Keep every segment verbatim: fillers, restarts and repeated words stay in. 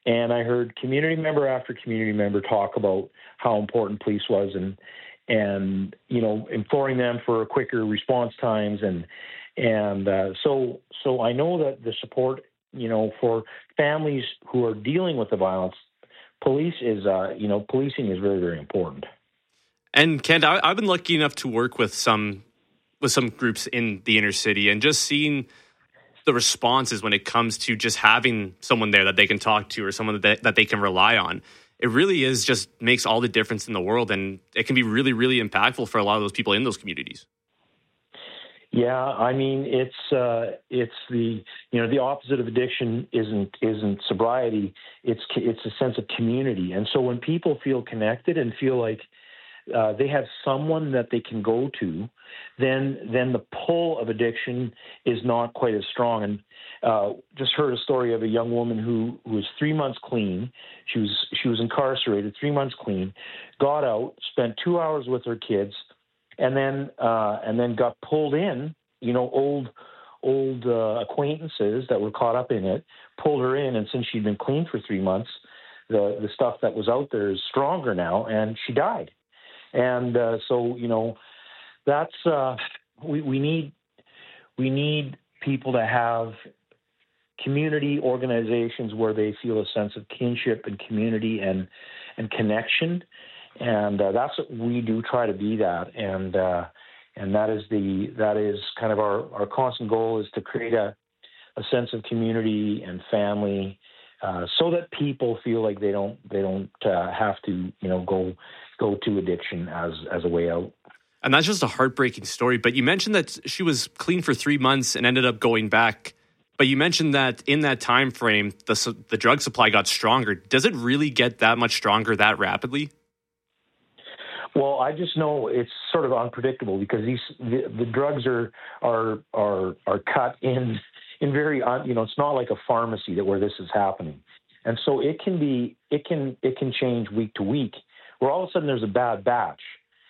And I heard community member after community member talk about how important police was, and and you know, imploring them for quicker response times, and and uh, so so I know that the support, you know, for families who are dealing with the violence, police is uh, you know, policing is very, very important. And Kent, I, I've been lucky enough to work with some with some groups in the inner city, and just seeing the responses when it comes to just having someone there that they can talk to, or someone that, that they can rely on. It really is just makes all the difference in the world, and it can be really, really impactful for a lot of those people in those communities. Yeah, I mean, it's uh, it's the you know the opposite of addiction isn't isn't sobriety. It's it's a sense of community, and so when people feel connected and feel like uh, they have someone that they can go to, then then the pull of addiction is not quite as strong. And uh, just heard a story of a young woman who, who was three months clean. She was she was incarcerated, three months clean, got out, spent two hours with her kids, and then uh, and then got pulled in. You know, old old uh, acquaintances that were caught up in it pulled her in, and since she'd been clean for three months, the the stuff that was out there is stronger now, and she died. And uh, so, you know, that's uh, we, we need we need people to have community organizations where they feel a sense of kinship and community and and connection, and uh, that's what we do. Try to be that, and uh, and that is the that is kind of our, our constant goal, is to create a a sense of community and family, uh, so that people feel like they don't they don't uh, have to you know go. go to addiction as as a way out. And that's just a heartbreaking story. But you mentioned that she was clean for three months and ended up going back. But you mentioned that in that time frame, the the drug supply got stronger. Does it really get that much stronger that rapidly? Well, I just know it's sort of unpredictable, because these the, the drugs are are are are cut in in very un, you know it's not like a pharmacy that where this is happening, and so it can be it can it can change week to week, where all of a sudden there's a bad batch.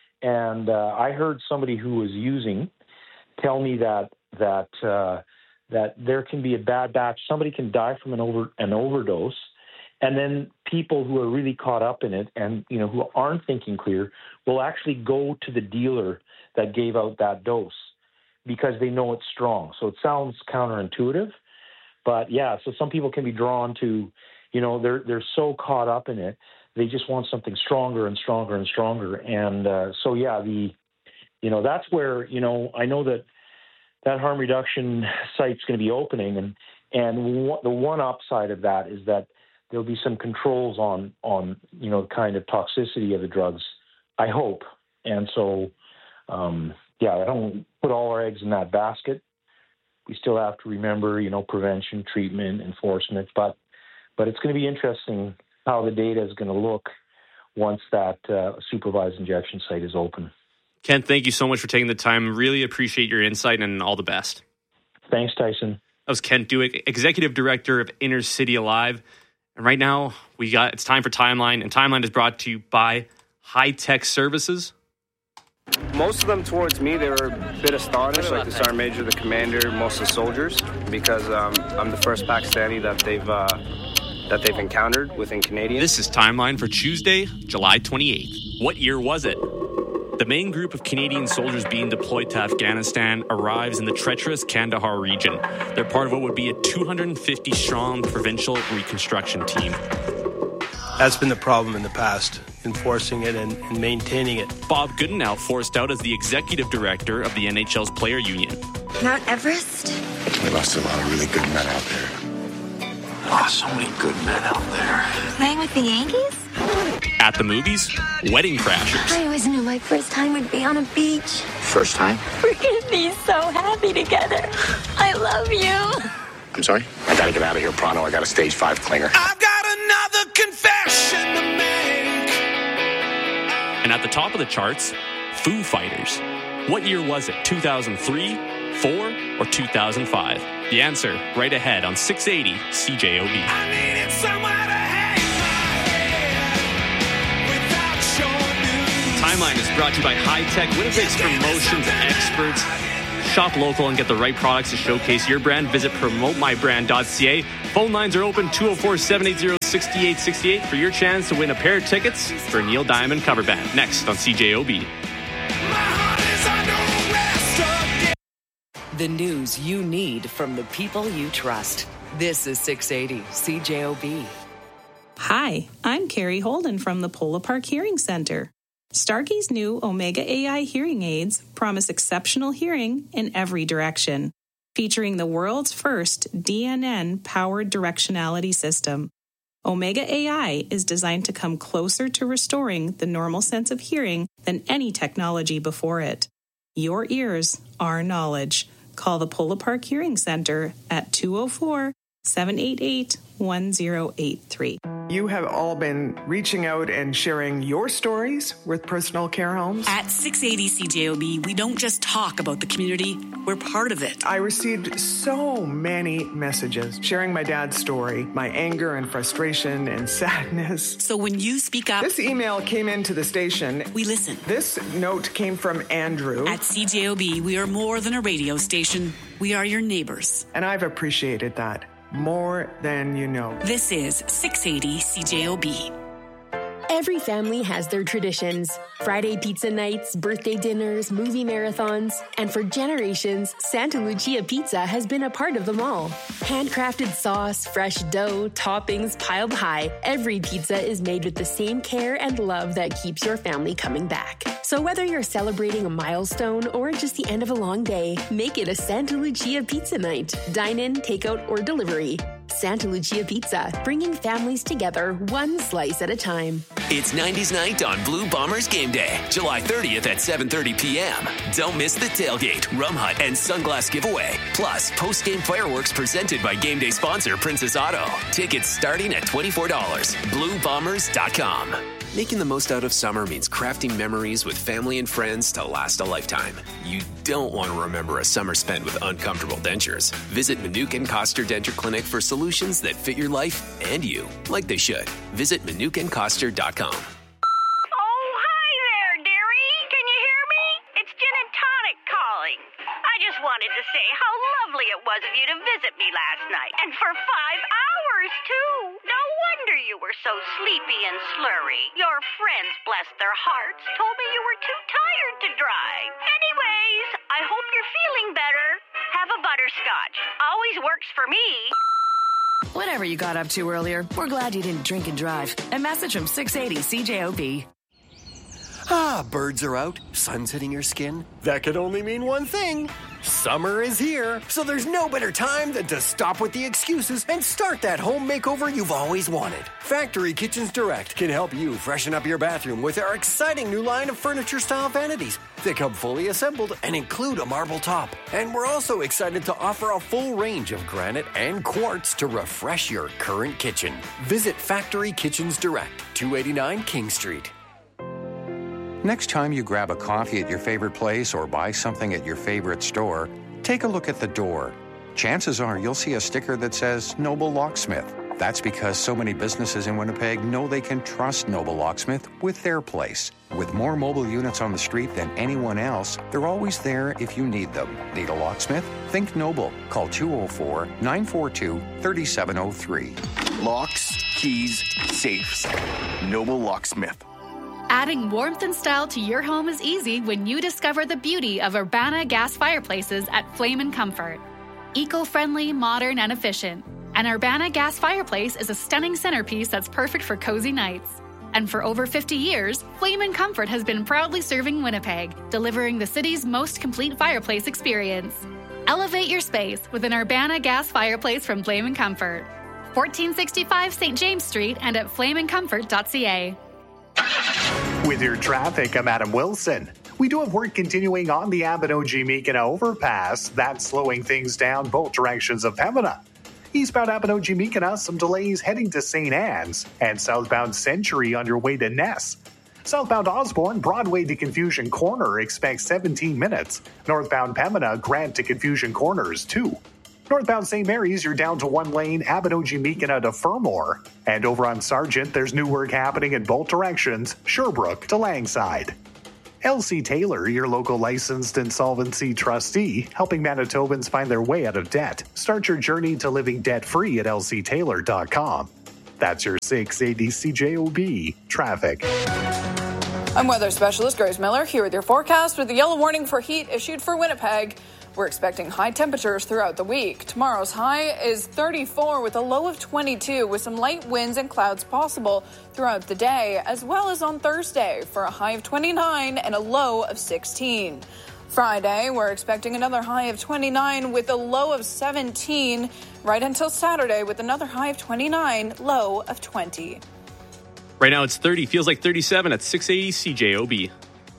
And uh, I heard somebody who was using tell me that that uh, that there can be a bad batch. Somebody can die from an over an overdose, and then people who are really caught up in it and you know who aren't thinking clear will actually go to the dealer that gave out that dose because they know it's strong. So it sounds counterintuitive, but yeah. So some people can be drawn to, you know, they're they're so caught up in it. They just want something stronger and stronger and stronger. And uh, so, yeah, the, you know, that's where, you know, I know that that harm reduction site's going to be opening. And, and w- the one upside of that is that there'll be some controls on, on, you know, kind of toxicity of the drugs, I hope. And so, um, yeah, I don't put all our eggs in that basket. We still have to remember, you know, prevention, treatment, enforcement, but, but it's going to be interesting how the data is going to look once that uh, supervised injection site is open. Kent, thank you so much for taking the time. Really appreciate your insight, and all the best. Thanks, Tyson. That was Kent Duick, Executive Director of Inner City Alive. And right now, we got it's time for Timeline, and Timeline is brought to you by High Tech Services. Most of them towards me, they were a bit astonished, like the Sergeant Major, the commander, most of the soldiers, because um, I'm the first Pakistani that they've uh, that they've encountered within Canadians. This is Timeline for Tuesday, July twenty-eighth. What year was it? The main group of Canadian soldiers being deployed to Afghanistan arrives in the treacherous Kandahar region. They're part of what would be a two hundred fifty strong provincial reconstruction team. That's been the problem in the past, enforcing it and, and maintaining it. Bob Goodenow forced out as the executive director of the N H L's player union. Mount Everest? We lost a lot of really good men out there. Lost so many good men out there. Playing with the Yankees? At the movies, Wedding Crashers. I always knew my first time would be on a beach. First time? We're gonna be so happy together. I love you. I'm sorry? I gotta get out of here pronto. I got a stage five clinger. I've got another confession to make. And at the top of the charts, Foo Fighters. What year was it? two thousand three, four, or two thousand five? The answer right ahead on six eighty C J O B. I needed somewhere to hang my head without your news. Timeline is brought to you by High Tech, Winnipeg's promotions experts. Shop local and get the right products to showcase your brand. Visit promote my brand dot c a. Phone lines are open, two oh four, seven eight zero sixty-eight sixty-eight for your chance to win a pair of tickets for Neil Diamond cover band. Next on C J O B. The news you need from the people you trust. This is six eighty C J O B. Hi, I'm Carrie Holden from the Polo Park Hearing Center. Starkey's new Omega A I hearing aids promise exceptional hearing in every direction, featuring the world's first D N N-powered directionality system. Omega A I is designed to come closer to restoring the normal sense of hearing than any technology before it. Your ears, our knowledge. Call the Polo Park Hearing Center at two oh four, seven eight eight, one oh eight three. You have all been reaching out and sharing your stories with Personal Care Homes. At six eighty C J O B, we don't just talk about the community, we're part of it. I received so many messages sharing my dad's story, my anger and frustration and sadness. So when you speak up... This email came into the station. We listen. This note came from Andrew. At C J O B, we are more than a radio station. We are your neighbors. And I've appreciated that. More than you know. This is six eighty C J O B. Every family has their traditions. Friday pizza nights, birthday dinners, movie marathons. And for generations, Santa Lucia Pizza has been a part of them all. Handcrafted sauce, fresh dough, toppings piled high. Every pizza is made with the same care and love that keeps your family coming back. So whether you're celebrating a milestone or just the end of a long day, make it a Santa Lucia Pizza night. Dine in, takeout, or delivery. Santa Lucia Pizza, bringing families together one slice at a time. It's nineties night on Blue Bombers Game Day, July thirtieth at seven thirty p.m. Don't miss the tailgate, rum hut, and sunglass giveaway. Plus, post-game fireworks presented by Game Day sponsor Princess Auto. Tickets starting at twenty-four dollars. blue bombers dot com. Making the most out of summer means crafting memories with family and friends to last a lifetime. You don't want to remember a summer spent with uncomfortable dentures. Visit Manukin Koster Denture Clinic for solutions that fit your life and you, like they should. Visit manukin koster dot com. Oh, hi there, dearie. Can you hear me? It's Gin and Tonic calling. I just wanted to say how lovely it was of you to visit me last night. And for five hours, too. No wonder you were so sleepy and slurry. Your friends, bless their hearts, told me you were too tired to drive. Anyways, I hope you're feeling better. Have a butterscotch. Always works for me. Whatever you got up to earlier, we're glad you didn't drink and drive. A message from six eighty C J O B. Ah, birds are out, sun's hitting your skin. That could only mean one thing. Summer is here, so there's no better time than to stop with the excuses and start that home makeover you've always wanted. Factory Kitchens Direct can help you freshen up your bathroom with our exciting new line of furniture-style vanities. They come fully assembled and include a marble top. And we're also excited to offer a full range of granite and quartz to refresh your current kitchen. Visit Factory Kitchens Direct, two eighty-nine King Street. Next time you grab a coffee at your favorite place or buy something at your favorite store, take a look at the door. Chances are you'll see a sticker that says Noble Locksmith. That's because so many businesses in Winnipeg know they can trust Noble Locksmith with their place. With more mobile units on the street than anyone else, they're always there if you need them. Need a locksmith? Think Noble. Call two oh four, nine four two, three seven oh three. Locks, keys, safes. Noble Locksmith. Adding warmth and style to your home is easy when you discover the beauty of Urbana gas fireplaces at Flame and Comfort. Eco-friendly, modern, and efficient. An Urbana gas fireplace is a stunning centerpiece that's perfect for cozy nights. And for over fifty years, Flame and Comfort has been proudly serving Winnipeg, delivering the city's most complete fireplace experience. Elevate your space with an Urbana gas fireplace from Flame and Comfort. fourteen sixty-five Saint James Street and at flame and comfort dot c a. With your traffic, I'm Adam Wilson. We do have work continuing on the Abinogi-Meekina overpass. That's slowing things down both directions of Pembina. Eastbound Abinogi-Meekina, some delays heading to Saint Anne's. And southbound Century on your way to Ness. Southbound Osborne, Broadway to Confusion Corner, expect seventeen minutes. Northbound Pembina, Grant to Confusion Corners, two. Northbound Saint Mary's, you're down to one lane, Abinogi-Meekina to Fermor. And over on Sargent, there's new work happening in both directions, Sherbrooke to Langside. L C Taylor, your local licensed insolvency trustee, helping Manitobans find their way out of debt. Start your journey to living debt-free at l c taylor dot com. That's your six eighty C J O B traffic. I'm weather specialist Grace Miller here with your forecast with the yellow warning for heat issued for Winnipeg. We're expecting high temperatures throughout the week. Tomorrow's high is thirty-four with a low of twenty-two with some light winds and clouds possible throughout the day, as well as on Thursday for a high of twenty-nine and a low of sixteen. Friday, we're expecting another high of twenty-nine with a low of seventeen, right until Saturday with another high of twenty-nine, low of twenty. Right now it's thirty, feels like thirty-seven at six eighty C J O B.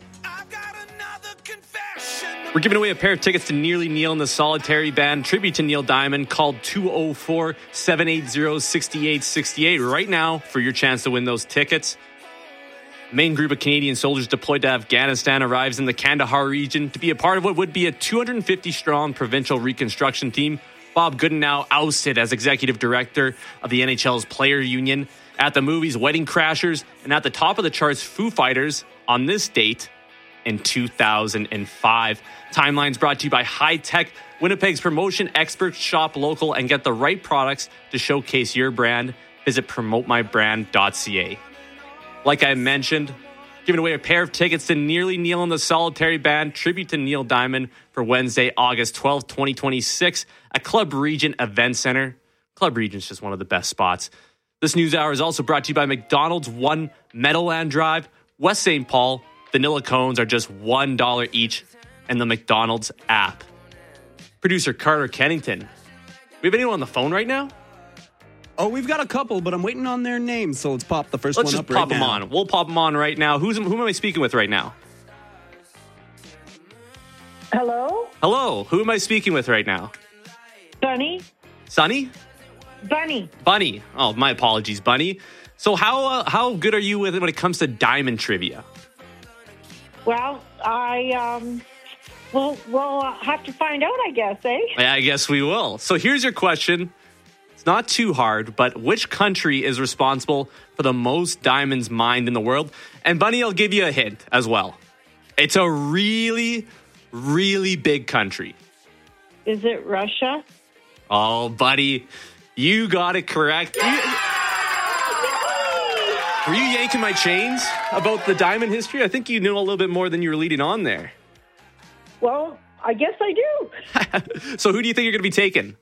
We're giving away a pair of tickets to Nearly Neil and the Solitary Band, tribute to Neil Diamond, called two oh four, seven eight zero, six eight six eight right now for your chance to win those tickets. The main group of Canadian soldiers deployed to Afghanistan arrives in the Kandahar region to be a part of what would be a two hundred fifty strong provincial reconstruction team. Bob Gooden now ousted as executive director of the N H L's player union. At the movies, Wedding Crashers, and at the top of the charts, Foo Fighters on this date in two thousand five. Timeline's brought to you by High Tech, Winnipeg's promotion experts. Shop local and get the right products to showcase your brand. Visit promote my brand dot c a. Like I mentioned, giving away a pair of tickets to Nearly Neil and the Solitary Band, tribute to Neil Diamond, for Wednesday, August twelfth, twenty twenty-six at Club Regent Event Center. Club Regent's just one of the best spots. This news hour is also brought to you by McDonald's One Meadowland Drive, West Saint Paul. Vanilla cones are just one dollar each, and the McDonald's app. Producer Carter Kennington. We have anyone on the phone right now? Oh, we've got a couple, but I'm waiting on their names, so let's pop the first let's one up right now. Let's just right pop now. them on. We'll pop them on right now. Who's Who am I speaking with right now? Hello? Hello. Who am I speaking with right now? Bunny? Sonny? Bunny. Bunny. Oh, my apologies, Bunny. So how uh, how good are you with it when it comes to diamond trivia? Well, I, um, we'll, we'll have to find out, I guess, eh? Yeah, I guess we will. So here's your question. It's not too hard, but which country is responsible for the most diamonds mined in the world? And Bunny, I'll give you a hint as well. It's a really, really big country. Is it Russia? Oh, buddy, you got it correct. You, were you yanking my chains about the diamond history? I think you knew a little bit more than you were leading on there. Well, I guess I do. So who do you think you're going to be taking?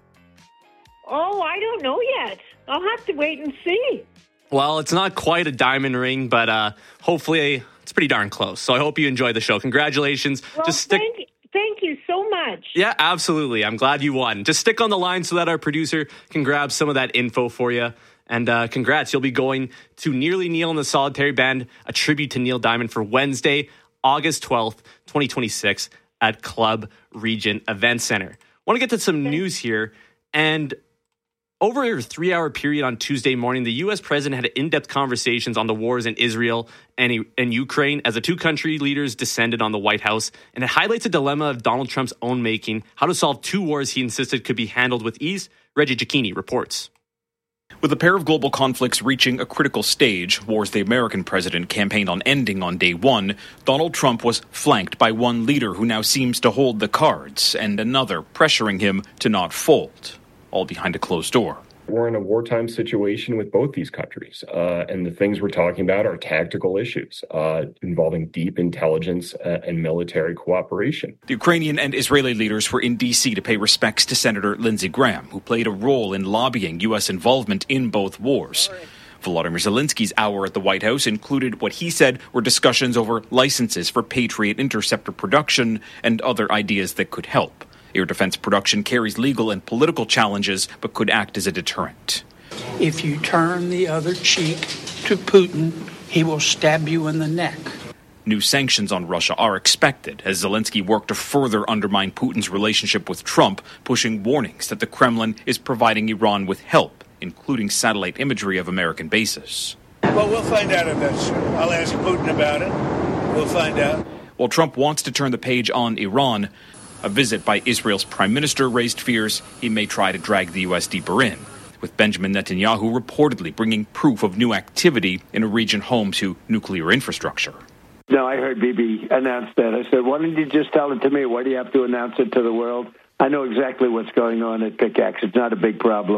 Oh, I don't know yet. I'll have to wait and see. Well, it's not quite a diamond ring, but uh, hopefully it's pretty darn close. So I hope you enjoy the show. Congratulations. Well, Just stick. Thank, thank you so much. Yeah, absolutely. I'm glad you won. Just stick on the line so that our producer can grab some of that info for you. And uh, congrats. You'll be going to Nearly Neil and the Solitary Band, a tribute to Neil Diamond, for Wednesday, August twelfth, twenty twenty-six at Club Regent Event Center. Want to get to some news here. And over a three-hour period on Tuesday morning, the U S president had in-depth conversations on the wars in Israel and, and Ukraine as the two country leaders descended on the White House. And it highlights a dilemma of Donald Trump's own making, how to solve two wars he insisted could be handled with ease. Reggie Cicchini reports. With a pair of global conflicts reaching a critical stage, wars the American president campaigned on ending on day one, Donald Trump was flanked by one leader who now seems to hold the cards and another pressuring him to not fold, all behind a closed door. We're in a wartime situation with both these countries, uh, and the things we're talking about are tactical issues uh, involving deep intelligence uh, and military cooperation. The Ukrainian and Israeli leaders were in D C to pay respects to Senator Lindsey Graham, who played a role in lobbying U S involvement in both wars. Volodymyr Zelensky's hour at the White House included what he said were discussions over licenses for Patriot interceptor production and other ideas that could help. Air defense production carries legal and political challenges, but could act as a deterrent. If you turn the other cheek to Putin, he will stab you in the neck. New sanctions on Russia are expected as Zelensky worked to further undermine Putin's relationship with Trump, pushing warnings that the Kremlin is providing Iran with help, including satellite imagery of American bases. Well, we'll find out about it soon. I'll ask Putin about it. We'll find out. While Trump wants to turn the page on Iran, a visit by Israel's prime minister raised fears he may try to drag the U S deeper in, with Benjamin Netanyahu reportedly bringing proof of new activity in a region home to nuclear infrastructure. No, I heard Bibi announce that. I said, why don't you just tell it to me? Why do you have to announce it to the world? I know exactly what's going on at Pickaxe. It's not a big problem.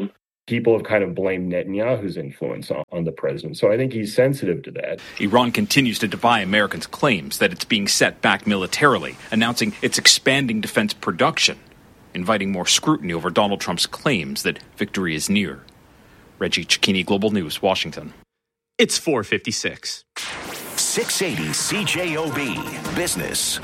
people have kind of blamed Netanyahu's influence on, on the president. So I think he's sensitive to that. Iran continues to defy Americans' claims that it's being set back militarily, announcing it's expanding defense production, inviting more scrutiny over Donald Trump's claims that victory is near. Reggie Cecchini, Global News, Washington. It's four fifty-six. six eighty C J O B Business.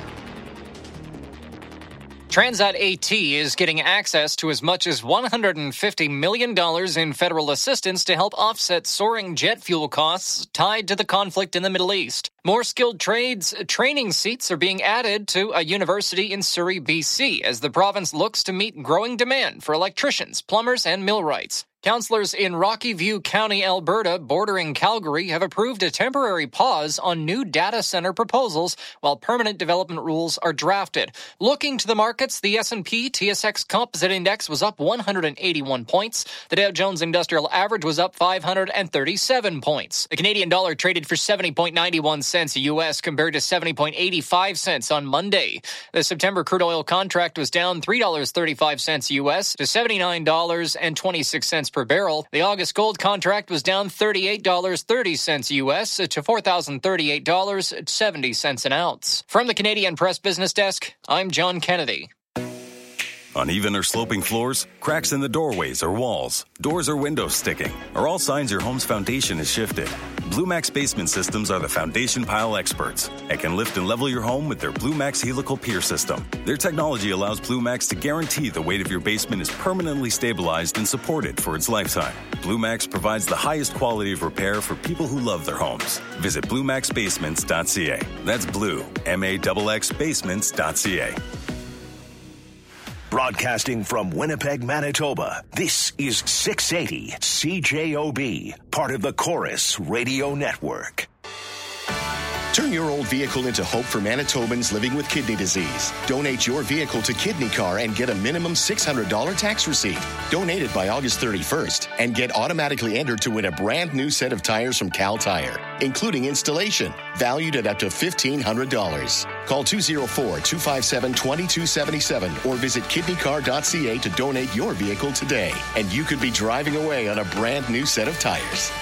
Transat AT is getting access to as much as one hundred fifty million dollars in federal assistance to help offset soaring jet fuel costs tied to the conflict in the Middle East. More skilled trades training seats are being added to a university in Surrey, B C, as the province looks to meet growing demand for electricians, plumbers, and millwrights. Councillors in Rocky View County, Alberta, bordering Calgary, have approved a temporary pause on new data center proposals while permanent development rules are drafted. Looking to the markets, the S and P T S X Composite Index was up one hundred eighty-one points. The Dow Jones Industrial Average was up five hundred thirty-seven points. The Canadian dollar traded for seventy dollars and ninety-one cents U S compared to seventy dollars and eighty-five cents on Monday. The September crude oil contract was down three dollars and thirty-five cents U S to seventy-nine dollars and twenty-six cents per barrel. The August gold contract was down thirty-eight dollars and thirty cents U S to four thousand thirty-eight dollars and seventy cents an ounce. From the Canadian Press Business Desk, I'm John Kennedy. Uneven or sloping floors, cracks in the doorways or walls, doors or windows sticking are all signs your home's foundation is shifted. BlueMax Basement Systems are the foundation pile experts and can lift and level your home with their BlueMax Helical Pier System. Their technology allows BlueMax to guarantee the weight of your basement is permanently stabilized and supported for its lifetime. BlueMax provides the highest quality of repair for people who love their homes. Visit blue max basements dot c a. That's blue, M A X X basements dot c a. Broadcasting from Winnipeg, Manitoba, this is six eighty C J O B, part of the Chorus Radio Network. Turn your old vehicle into hope for Manitobans living with kidney disease. Donate your vehicle to Kidney Car and get a minimum six hundred dollars tax receipt. Donate it by August thirty-first and get automatically entered to win a brand new set of tires from Cal Tire, including installation, valued at up to fifteen hundred dollars. Call two oh four, two five seven, two two seven seven or visit kidney car dot c a to donate your vehicle today. And you could be driving away on a brand new set of tires.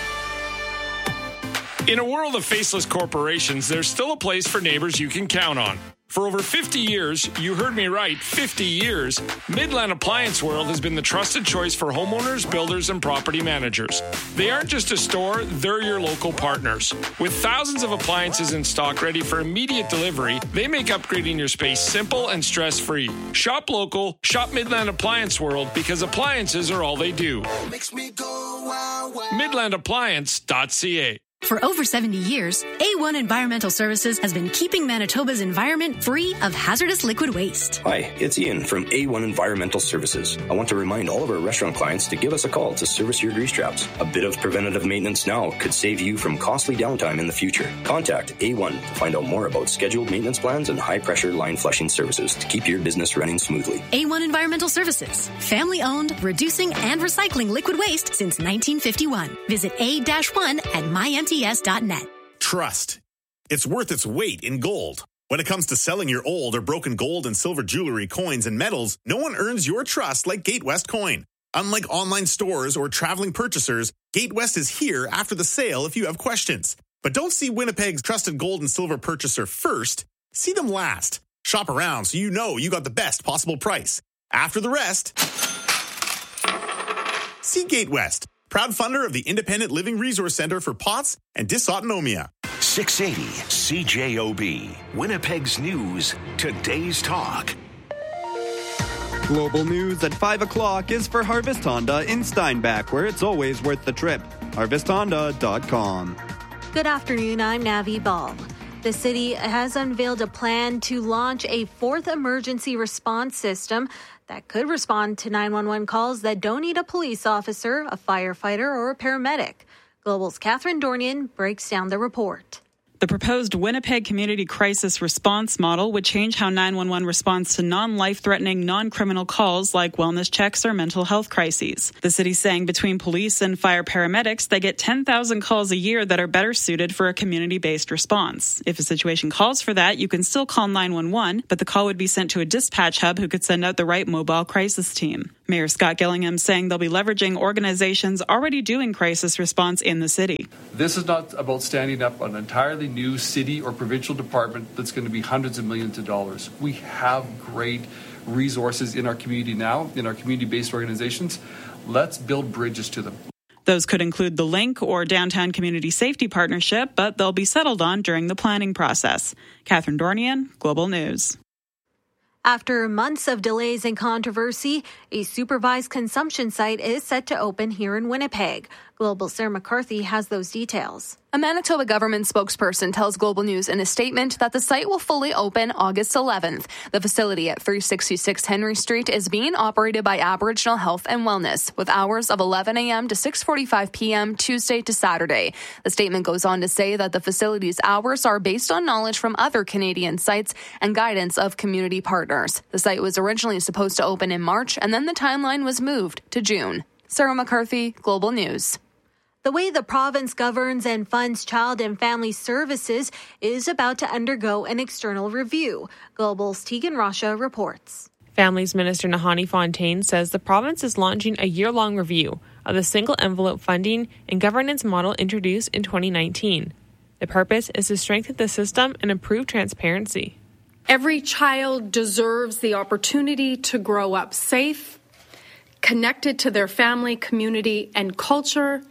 In a world of faceless corporations, there's still a place for neighbors you can count on. For over fifty years, you heard me right, fifty years, Midland Appliance World has been the trusted choice for homeowners, builders, and property managers. They aren't just a store, they're your local partners. With thousands of appliances in stock ready for immediate delivery, they make upgrading your space simple and stress-free. Shop local, shop Midland Appliance World, because appliances are all they do. midland appliance dot c a. For over seventy years, A one Environmental Services has been keeping Manitoba's environment free of hazardous liquid waste. Hi, it's Ian from A one Environmental Services. I want to remind all of our restaurant clients to give us a call to service your grease traps. A bit of preventative maintenance now could save you from costly downtime in the future. Contact A one to find out more about scheduled maintenance plans and high-pressure line flushing services to keep your business running smoothly. A one Environmental Services, family-owned, reducing and recycling liquid waste since nineteen fifty-one. Visit A one at my m t s dot net. Trust. It's worth its weight in gold. When it comes to selling your old or broken gold and silver jewelry, coins, and metals, no one earns your trust like GateWest Coin. Unlike online stores or traveling purchasers, GateWest is here after the sale if you have questions. But don't see Winnipeg's trusted gold and silver purchaser first. See them last. Shop around so you know you got the best possible price. After the rest, see GateWest, proud funder of the Independent Living Resource Center for P O T S and Dysautonomia. six eighty C J O B, Winnipeg's News, today's talk. Global news at five o'clock is for Harvest Honda in Steinbach, where it's always worth the trip. harvest honda dot com. Good afternoon, I'm Navi Ball. The city has unveiled a plan to launch a fourth emergency response system that could respond to nine one one calls that don't need a police officer, a firefighter, or a paramedic. Global's Catherine Dornian breaks down the report. The proposed Winnipeg Community Crisis Response Model would change how nine one one responds to non-life-threatening, non-criminal calls like wellness checks or mental health crises. The city's saying between police and fire paramedics, they get ten thousand calls a year that are better suited for a community-based response. If a situation calls for that, you can still call nine one one, but the call would be sent to a dispatch hub who could send out the right mobile crisis team. Mayor Scott Gillingham saying they'll be leveraging organizations already doing crisis response in the city. This is not about standing up an entirely new city or provincial department that's going to be hundreds of millions of dollars. We have great resources in our community now, in our community-based organizations. Let's build bridges to them. Those could include the LINK or Downtown Community Safety Partnership, but they'll be settled on during the planning process. Catherine Dornian, Global News. After months of delays and controversy, a supervised consumption site is set to open here in Winnipeg. Global's Sarah McCarthy has those details. A Manitoba government spokesperson tells Global News in a statement that the site will fully open August eleventh. The facility at three sixty-six Henry Street is being operated by Aboriginal Health and Wellness, with hours of eleven a.m. to six forty-five p.m. Tuesday to Saturday. The statement goes on to say that the facility's hours are based on knowledge from other Canadian sites and guidance of community partners. The site was originally supposed to open in March, and then the timeline was moved to June. Sarah McCarthy, Global News. The way the province governs and funds child and family services is about to undergo an external review. Global's Tegan Rasha reports. Families Minister Nahanni Fontaine says the province is launching a year-long review of the single envelope funding and governance model introduced in twenty nineteen. The purpose is to strengthen the system and improve transparency. Every child deserves the opportunity to grow up safe, connected to their family, community, and culture,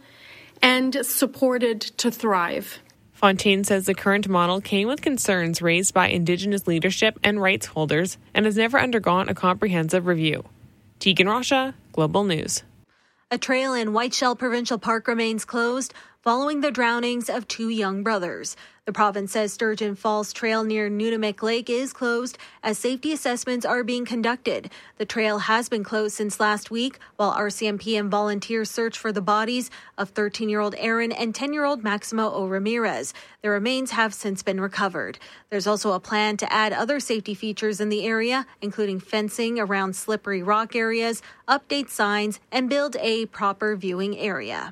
and supported to thrive. Fontaine says the current model came with concerns raised by Indigenous leadership and rights holders and has never undergone a comprehensive review. Tegan Rasha, Global News. A trail in Whiteshell Provincial Park remains closed following the drownings of two young brothers. The province says Sturgeon Falls Trail near Nunamik Lake is closed as safety assessments are being conducted. The trail has been closed since last week while R C M P and volunteers search for the bodies of thirteen-year-old Aaron and ten-year-old Maximo O. Ramirez. Their remains have since been recovered. There's also a plan to add other safety features in the area, including fencing around slippery rock areas, update signs, and build a proper viewing area.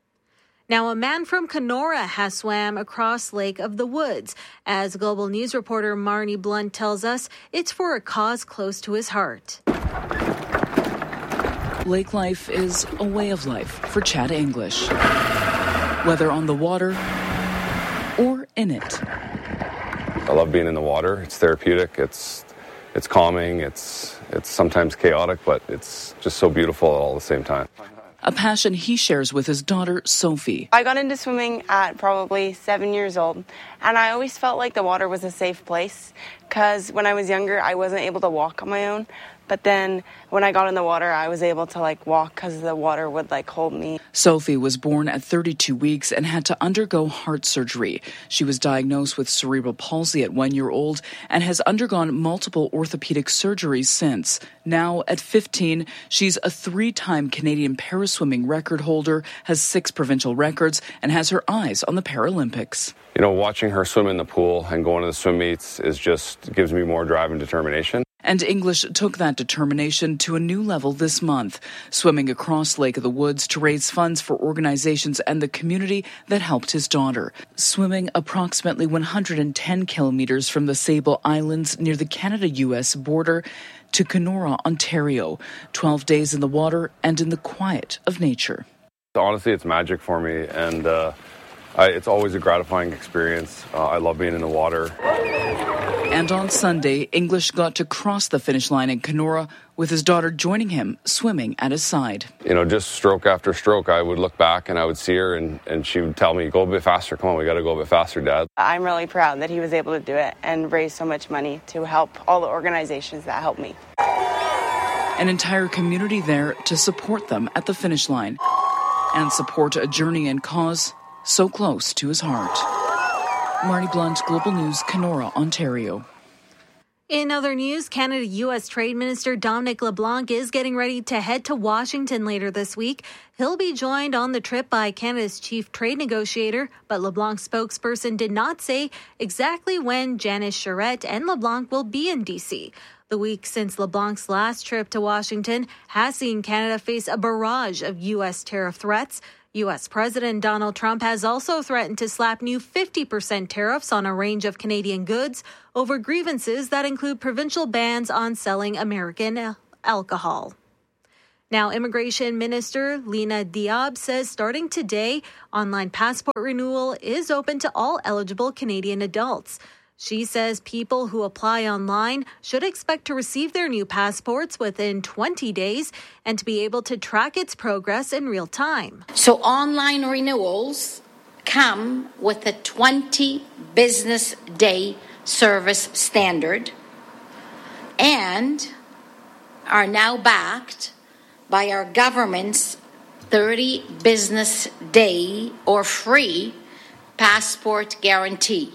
Now, a man from Kenora has swam across Lake of the Woods. As Global News reporter Marnie Blunt tells us, it's for a cause close to his heart. Lake life is a way of life for Chad English. Whether on the water or in it. I love being in the water. It's therapeutic. It's it's calming. It's it's sometimes chaotic, but it's just so beautiful all at the same time. A passion he shares with his daughter, Sophie. I got into swimming at probably seven years old, and I always felt like the water was a safe place because when I was younger, I wasn't able to walk on my own. But then when I got in the water, I was able to like walk because the water would like hold me. Sophie was born at thirty-two weeks and had to undergo heart surgery. She was diagnosed with cerebral palsy at one year old and has undergone multiple orthopedic surgeries since. Now, at fifteen, she's a three-time Canadian paraswimming record holder, has six provincial records, and has her eyes on the Paralympics. You know, watching her swim in the pool and going to the swim meets is just gives me more drive and determination. And English took that determination to a new level this month, swimming across Lake of the Woods to raise funds for organizations and the community that helped his daughter. Swimming approximately one hundred ten kilometers from the Sable Islands near the Canada-U S border to Kenora, Ontario. twelve days in the water and in the quiet of nature. Honestly, it's magic for me, and uh, I, it's always a gratifying experience. Uh, I love being in the water. And on Sunday, English got to cross the finish line in Kenora with his daughter joining him, swimming at his side. You know, just stroke after stroke, I would look back and I would see her and, and she would tell me, go a bit faster. Come on, we got to go a bit faster, Dad. I'm really proud that he was able to do it and raise so much money to help all the organizations that helped me. An entire community there to support them at the finish line and support a journey and cause so close to his heart. Marnie Blunt, Global News, Kenora, Ontario. In other news, Canada-U S Trade Minister Dominic LeBlanc is getting ready to head to Washington later this week. He'll be joined on the trip by Canada's chief trade negotiator, but LeBlanc's spokesperson did not say exactly when Janice Charette and LeBlanc will be in D C. The week since LeBlanc's last trip to Washington has seen Canada face a barrage of U S tariff threats. U S President Donald Trump has also threatened to slap new fifty percent tariffs on a range of Canadian goods over grievances that include provincial bans on selling American alcohol. Now, Immigration Minister Lina Diab says starting today, online passport renewal is open to all eligible Canadian adults. She says people who apply online should expect to receive their new passports within twenty days and to be able to track its progress in real time. So online renewals come with a twenty business day service standard and are now backed by our government's thirty business day or free passport guarantee.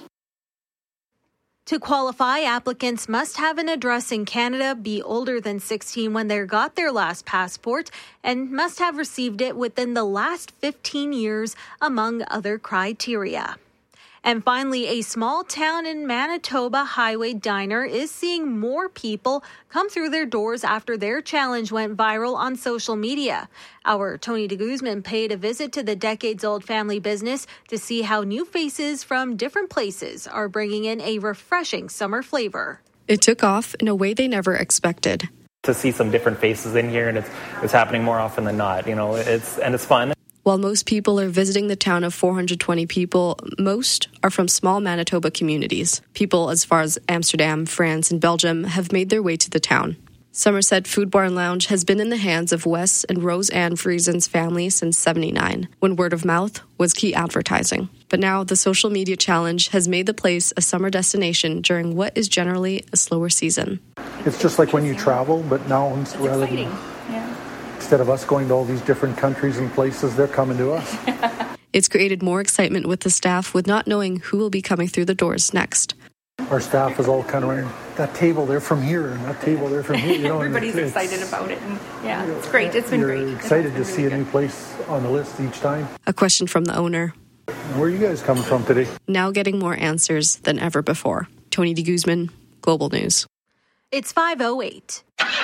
To qualify, applicants must have an address in Canada, be older than sixteen when they got their last passport, and must have received it within the last fifteen years, among other criteria. And finally, a small town in Manitoba highway diner is seeing more people come through their doors after their challenge went viral on social media. Our Tony de Guzman paid a visit to the decades-old family business to see how new faces from different places are bringing in a refreshing summer flavor. It took off in a way they never expected. To see some different faces in here, and it's it's happening more often than not. You know, it's and it's fun. While most people are visiting the town of four hundred twenty people, most are from small Manitoba communities. People as far as Amsterdam, France, and Belgium have made their way to the town. Somerset Food Bar and Lounge has been in the hands of Wes and Rose Ann Friesen's family since seventy-nine, when word of mouth was key advertising. But now the social media challenge has made the place a summer destination during what is generally a slower season. It's just like when you travel, but now it's rather than... Instead of us going to all these different countries and places, they're coming to us. It's created more excitement with the staff with not knowing who will be coming through the doors next. Our staff is all kind of running, that table there from here and that table there from here. You know, Everybody's it's, excited it's, about it. And yeah, it's great. It's been you're great. excited to really see a good. new place on the list each time. A question from the owner. Where are you guys coming from today? Now getting more answers than ever before. Tony de Guzman, Global News. It's five oh eight.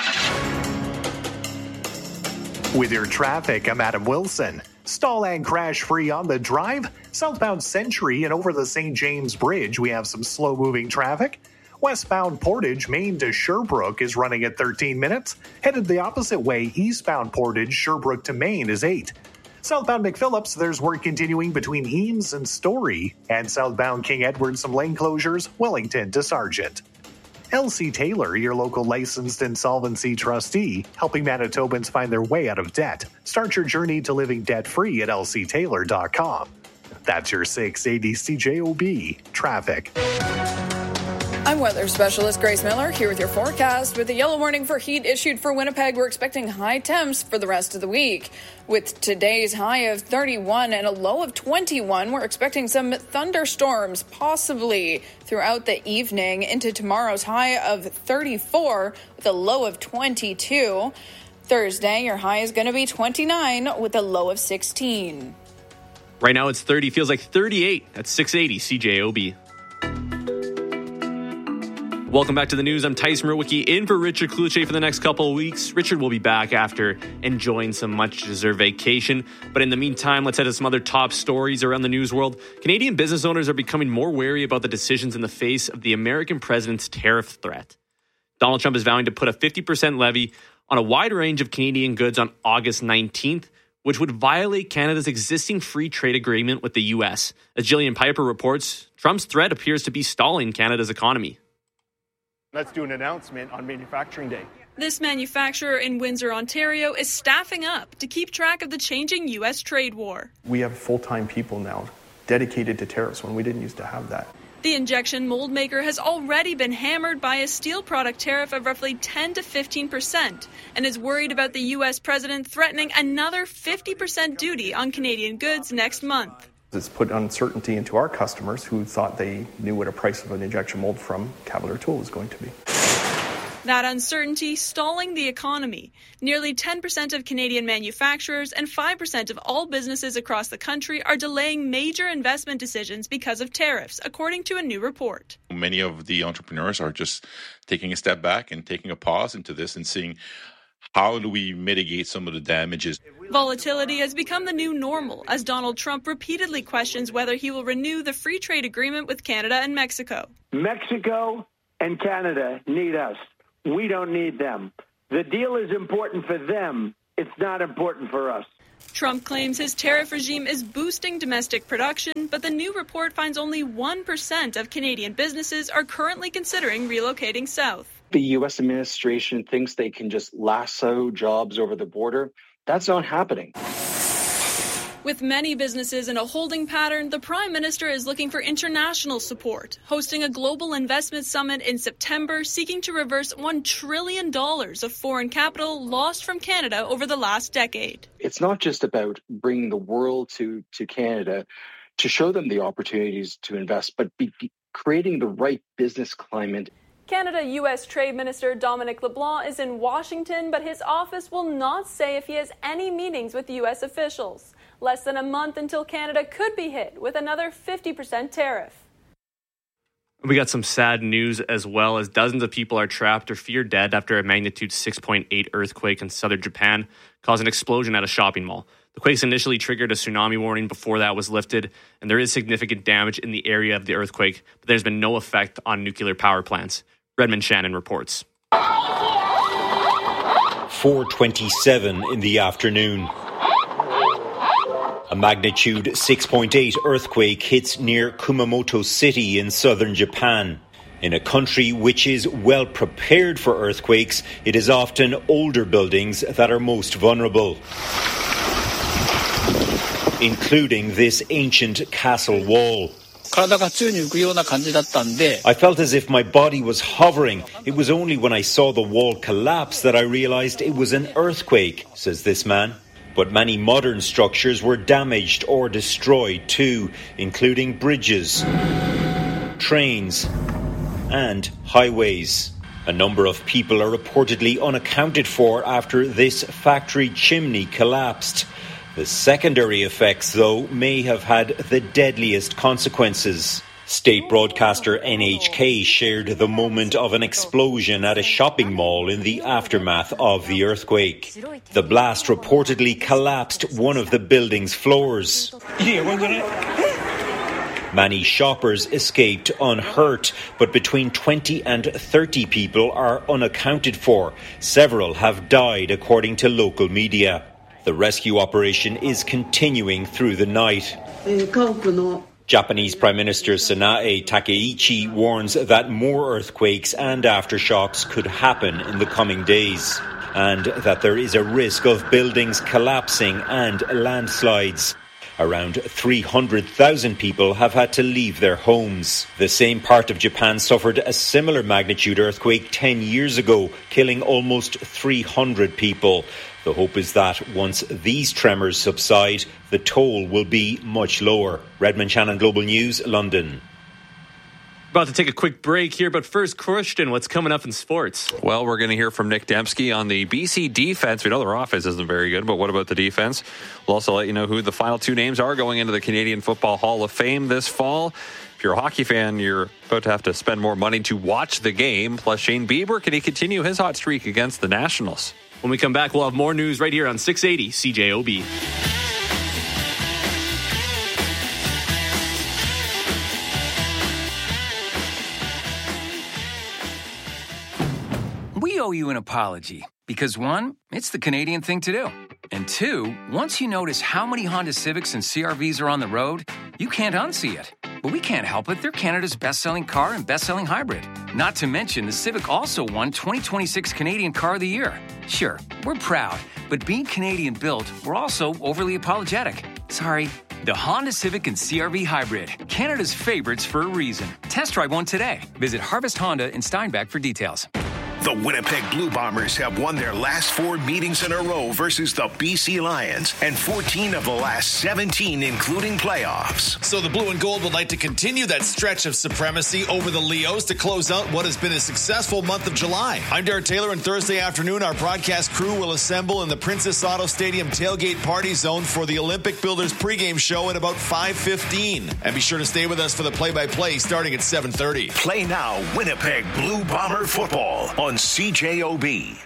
With your traffic, I'm Adam Wilson. Stall and crash free on the drive. Southbound Century and over the Saint James Bridge, we have some slow moving traffic. Westbound Portage, Maine to Sherbrooke is running at thirteen minutes. Headed the opposite way, eastbound Portage, Sherbrooke to Maine is eight. Southbound McPhillips, there's work continuing between Eames and Story. And southbound King Edward, some lane closures, Wellington to Sargent. L C Taylor, your local licensed insolvency trustee, helping Manitobans find their way out of debt. Start your journey to living debt-free at L C Taylor dot com. That's your six eighty C J O B traffic. I'm weather specialist Grace Miller here with your forecast. With a yellow warning for heat issued for Winnipeg, we're expecting high temps for the rest of the week. With today's high of thirty-one and a low of twenty-one, we're expecting some thunderstorms possibly throughout the evening into tomorrow's high of thirty-four with a low of twenty-two. Thursday, your high is going to be twenty-nine with a low of sixteen. Right now it's thirty, feels like thirty-eight at six eighty C J O B. Welcome back to the news. I'm Tyson Murwicki in for Richard Kluche for the next couple of weeks. Richard will be back after enjoying some much-deserved vacation. But in the meantime, let's head to some other top stories around the news world. Canadian business owners are becoming more wary about the decisions in the face of the American president's tariff threat. Donald Trump is vowing to put a fifty percent levy on a wide range of Canadian goods on August nineteenth, which would violate Canada's existing free trade agreement with the U S. As Jillian Piper reports, Trump's threat appears to be stalling Canada's economy. Let's do an announcement on Manufacturing Day. This manufacturer in Windsor, Ontario is staffing up to keep track of the changing U S trade war. We have full-time people now dedicated to tariffs when we didn't used to have that. The injection mold maker has already been hammered by a steel product tariff of roughly ten to fifteen percent and is worried about the U S president threatening another fifty percent duty on Canadian goods next month. It's put uncertainty into our customers who thought they knew what a price of an injection mold from Cavalier Tool was going to be. That uncertainty stalling the economy. Nearly ten percent of Canadian manufacturers and five percent of all businesses across the country are delaying major investment decisions because of tariffs, according to a new report. Many of the entrepreneurs are just taking a step back and taking a pause into this and seeing how do we mitigate some of the damages. Volatility has become the new normal as Donald Trump repeatedly questions whether he will renew the free trade agreement with Canada and Mexico. Mexico and Canada need us. We don't need them. The deal is important for them, it's not important for us. Trump claims his tariff regime is boosting domestic production, but the new report finds only one percent of Canadian businesses are currently considering relocating south. The U S administration thinks they can just lasso jobs over the border. That's not happening. With many businesses in a holding pattern, the Prime Minister is looking for international support, hosting a global investment summit in September seeking to reverse one trillion dollars of foreign capital lost from Canada over the last decade. It's not just about bringing the world to, to Canada to show them the opportunities to invest, but be creating the right business climate. Canada-U S Trade Minister Dominic LeBlanc is in Washington, but his office will not say if he has any meetings with U S officials. Less than a month until Canada could be hit with another fifty percent tariff. We got some sad news as well, as dozens of people are trapped or feared dead after a magnitude six point eight earthquake in southern Japan caused an explosion at a shopping mall. The quakes initially triggered a tsunami warning before that was lifted, and there is significant damage in the area of the earthquake, but there's been no effect on nuclear power plants. Redmond Shannon reports. four twenty-seven in the afternoon. A magnitude six point eight earthquake hits near Kumamoto City in southern Japan. In a country which is well prepared for earthquakes, it is often older buildings that are most vulnerable, including this ancient castle wall. I felt as if my body was hovering. It was only when I saw the wall collapse that I realized it was an earthquake, says this man. But many modern structures were damaged or destroyed too, including bridges, trains, and highways. A number of people are reportedly unaccounted for after this factory chimney collapsed. The secondary effects, though, may have had the deadliest consequences. State broadcaster N H K shared the moment of an explosion at a shopping mall in the aftermath of the earthquake. The blast reportedly collapsed one of the building's floors. Many shoppers escaped unhurt, but between twenty and thirty people are unaccounted for. Several have died, according to local media. The rescue operation is continuing through the night. Japanese Prime Minister Sanae Takeichi warns that more earthquakes and aftershocks could happen in the coming days, and that there is a risk of buildings collapsing and landslides. Around three hundred thousand people have had to leave their homes. The same part of Japan suffered a similar magnitude earthquake ten years ago, killing almost three hundred people. The hope is that once these tremors subside, the toll will be much lower. Redmond Shannon, Global News, London. About to take a quick break here, but first, Christian, what's coming up in sports? Well, we're going to hear from Nick Dembski on the B C defense. We know their offense isn't very good, but what about the defense? We'll also let you know who the final two names are going into the Canadian Football Hall of Fame this fall. If you're a hockey fan, you're about to have to spend more money to watch the game. Plus, Shane Bieber, can he continue his hot streak against the Nationals? When we come back, we'll have more news right here on six eighty C J O B. We owe you an apology because, one, it's the Canadian thing to do. And two, once you notice how many Honda Civics and C R Vs are on the road, you can't unsee it. But we can't help it. They're Canada's best-selling car and best-selling hybrid. Not to mention, the Civic also won twenty twenty-six Canadian Car of the Year. Sure, we're proud, but being Canadian-built, we're also overly apologetic. Sorry. The Honda Civic and C R V Hybrid, Canada's favorites for a reason. Test drive one today. Visit Harvest Honda in Steinbach for details. The Winnipeg Blue Bombers have won their last four meetings in a row versus the B C Lions, and fourteen of the last seventeen, including playoffs. So the Blue and Gold would like to continue that stretch of supremacy over the Leos to close out what has been a successful month of July. I'm Derek Taylor, and Thursday afternoon, our broadcast crew will assemble in the Princess Auto Stadium tailgate party zone for the Olympic Builders pregame show at about five fifteen. And be sure to stay with us for the play-by-play starting at seven thirty. Play now, Winnipeg Blue Bomber football on C J O B.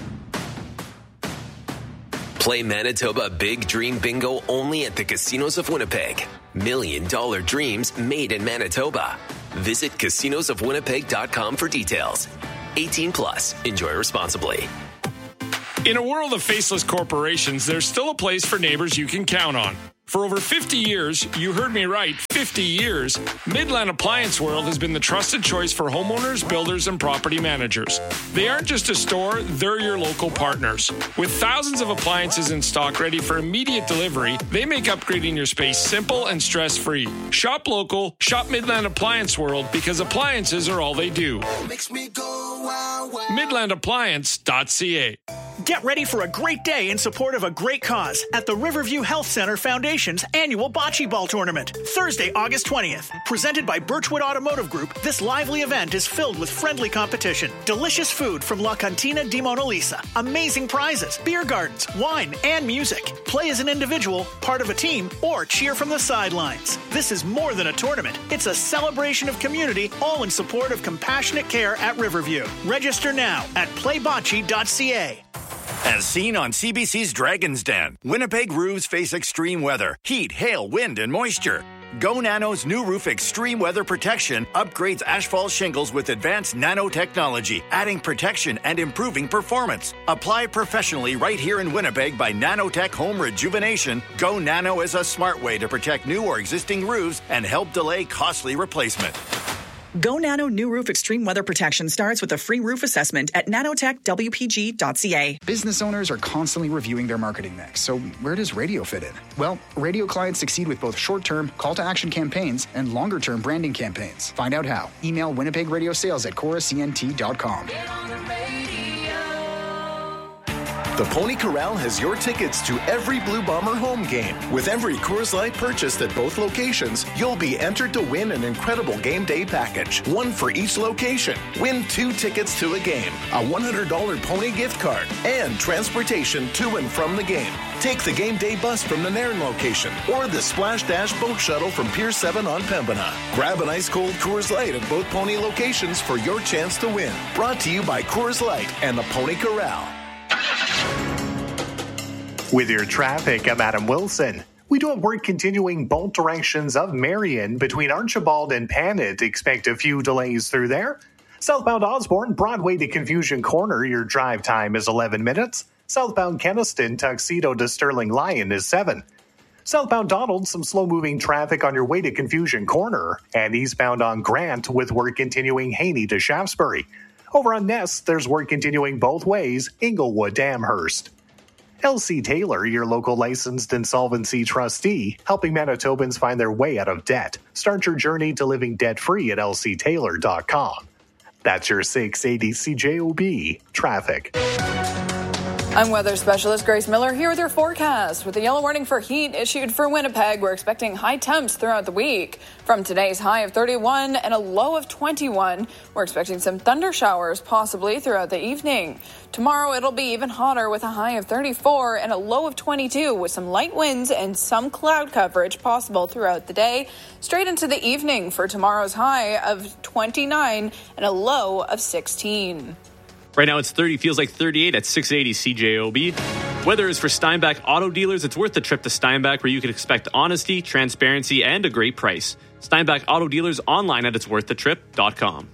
Play Manitoba Big Dream Bingo only at the Casinos of Winnipeg. Million dollar dreams made in Manitoba. Visit casinos of winnipeg dot com for details. eighteen plus. Enjoy responsibly. In a world of faceless corporations, there's still a place for neighbors you can count on. For over fifty years, you heard me right, fifty years, Midland Appliance World has been the trusted choice for homeowners, builders, and property managers. They aren't just a store, they're your local partners. With thousands of appliances in stock ready for immediate delivery, they make upgrading your space simple and stress-free. Shop local, shop Midland Appliance World, because appliances are all they do. Makes me go wow, wow. midland appliance dot c a. Get ready for a great day in support of a great cause at the Riverview Health Center Foundation's annual Bocce Ball Tournament, Thursday, August twentieth. Presented by Birchwood Automotive Group, this lively event is filled with friendly competition, delicious food from La Cantina di Mona Lisa, amazing prizes, beer gardens, wine, and music. Play as an individual, part of a team, or cheer from the sidelines. This is more than a tournament. It's a celebration of community, all in support of compassionate care at Riverview. Register now at play bocce dot c a. As seen on C B C's Dragon's Den, Winnipeg roofs face extreme weather, heat, hail, wind, and moisture. Go Nano's new roof extreme weather protection upgrades asphalt shingles with advanced nanotechnology, adding protection and improving performance. Apply professionally right here in Winnipeg by Nanotech Home Rejuvenation. Go Nano is a smart way to protect new or existing roofs and help delay costly replacement. Go Nano New Roof Extreme Weather Protection starts with a free roof assessment at nanotech w p g dot c a. Business owners are constantly reviewing their marketing mix, so where does radio fit in? Well, radio clients succeed with both short-term call-to-action campaigns and longer-term branding campaigns. Find out how. Email Winnipeg Radio Sales at cora c n t dot com. The Pony Corral has your tickets to every Blue Bomber home game. With every Coors Light purchased at both locations, you'll be entered to win an incredible game day package. One for each location. Win two tickets to a game, a one hundred dollars Pony gift card, and transportation to and from the game. Take the game day bus from the Nairn location or the Splash Dash boat shuttle from Pier seven on Pembina. Grab an ice-cold Coors Light at both Pony locations for your chance to win. Brought to you by Coors Light and the Pony Corral. With your traffic, I'm Adam Wilson. We do have work continuing both directions of Marion between Archibald and Panet. Expect a few delays through there. Southbound Osborne, Broadway to Confusion Corner, your drive time is eleven minutes. Southbound Keniston, Tuxedo to Sterling Lion is seven. Southbound Donald, some slow-moving traffic on your way to Confusion Corner. And eastbound on Grant with work continuing Haney to Shaftesbury. Over on Nest, there's work continuing both ways, Inglewood to Amherst. L C Taylor, your local licensed insolvency trustee, helping Manitobans find their way out of debt. Start your journey to living debt-free at l c taylor dot com. That's your six eighty C J O B traffic. I'm weather specialist Grace Miller here with your forecast. With a yellow warning for heat issued for Winnipeg, we're expecting high temps throughout the week. From today's high of thirty-one and a low of twenty-one, we're expecting some thunder showers possibly throughout the evening. Tomorrow it'll be even hotter with a high of thirty-four and a low of twenty-two with some light winds and some cloud coverage possible throughout the day. Straight into the evening for tomorrow's high of twenty-nine and a low of sixteen. Right now it's thirty, feels like thirty-eight at six eighty C J O B. Weather is for Steinbach Auto Dealers. It's worth the trip to Steinbach, where you can expect honesty, transparency, and a great price. Steinbach Auto Dealers online at its worth the trip dot com.